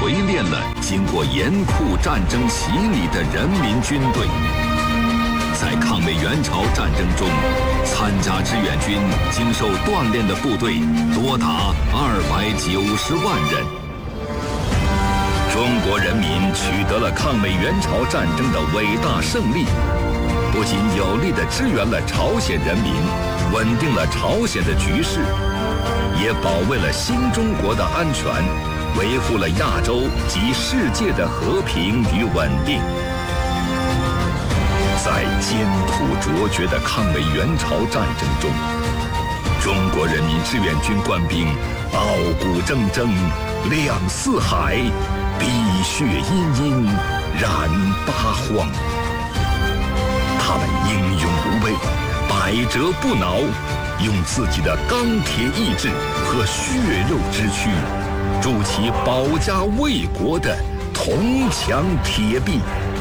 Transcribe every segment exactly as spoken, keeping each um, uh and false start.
锤炼了经过严酷战争洗礼的人民军队。在抗美援朝战争中，参加志愿军经受锻炼的部队多达二百九十万人。中国人民取得了抗美援朝战争的伟大胜利，不仅有力地支援了朝鲜人民，稳定了朝鲜的局势，也保卫了新中国的安全，维护了亚洲及世界的和平与稳定。在艰苦卓绝的抗美援朝战争中，中国人民志愿军官兵傲骨铮铮，亮四海，碧血殷殷，染八荒。他们英勇无畏，百折不挠，用自己的钢铁意志和血肉之躯，筑起保家卫国的铜墙铁壁。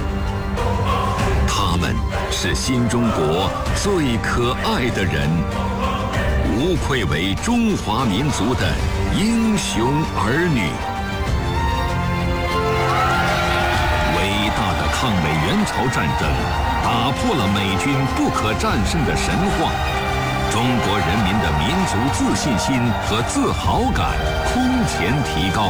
他们是新中国最可爱的人，无愧为中华民族的英雄儿女。伟大的抗美援朝战争打破了美军不可战胜的神话，中国人民的民族自信心和自豪感空前提高。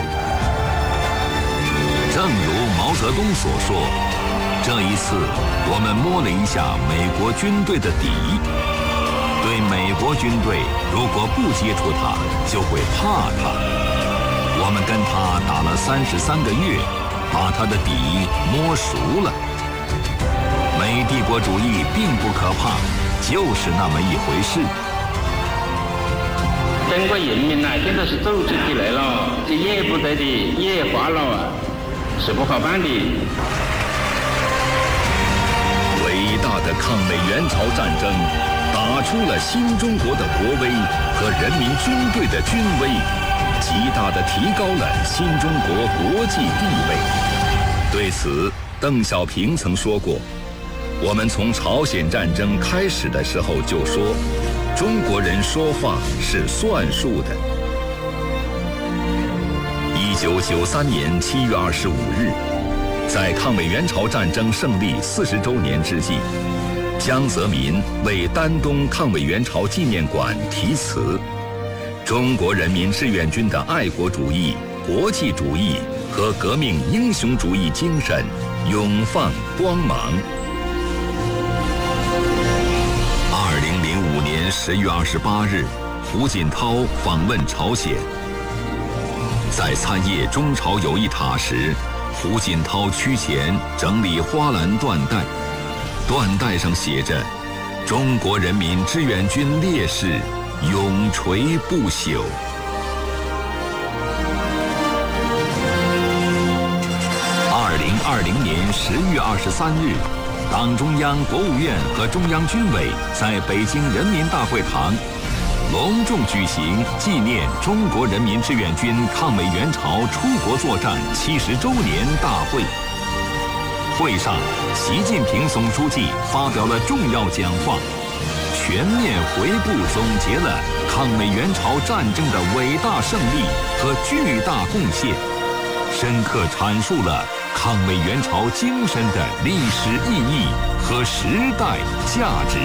正如毛泽东所说，这一次我们摸了一下美国军队的底，对美国军队如果不接触它，就会怕它。我们跟他打了三十三个月，把他的底摸熟了。美帝国主义并不可怕，就是那么一回事。 中国人民啊，现在是组织起来了，这野部队的野化了啊，是不好办的。 伟大的抗美援朝战争打出了新中国的国威和人民军队的军威，极大地提高了新中国国际地位。对此，邓小平曾说过，我们从朝鲜战争开始的时候就说，中国人说话是算数的。一九九三年七月二十五日，在抗美援朝战争胜利四十周年之际，江泽民为丹东抗美援朝纪念馆题词，中国人民志愿军的爱国主义、国际主义和革命英雄主义精神永放光芒。二零零五年十月二十八日，胡锦涛访问朝鲜，在参谒中朝友谊塔时，胡锦涛躯前整理花篮缎带，缎带上写着“中国人民志愿军烈士永垂不朽”。二零二零年十月二十三日，党中央、国务院和中央军委在北京人民大会堂隆重举行纪念中国人民志愿军抗美援朝出国作战七十周年大会。会上，习近平总书记发表了重要讲话，全面回顾总结了抗美援朝战争的伟大胜利和巨大贡献，深刻阐述了抗美援朝精神的历史意义和时代价值。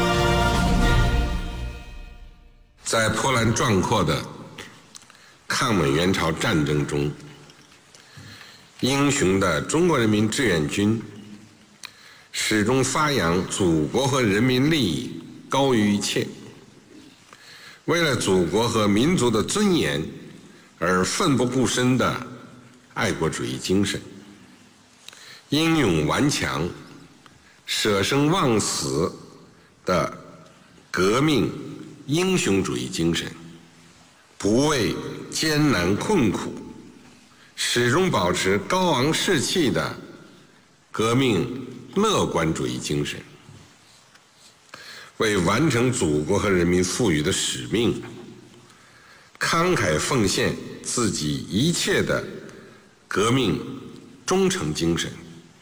在波澜壮阔的抗美援朝战争中，英雄的中国人民志愿军始终发扬祖国和人民利益高于一切，为了祖国和民族的尊严而奋不顾身的爱国主义精神，英勇顽强、舍生忘死的革命英雄主义精神，不畏艰难困苦，始终保持高昂士气的革命乐观主义精神，为完成祖国和人民赋予的使命，慷慨奉献自己一切的革命忠诚精神，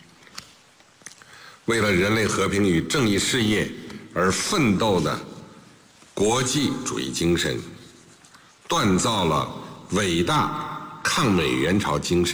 为了人类和平与正义事业而奋斗的国际主义精神，锻造了伟大抗美援朝精神。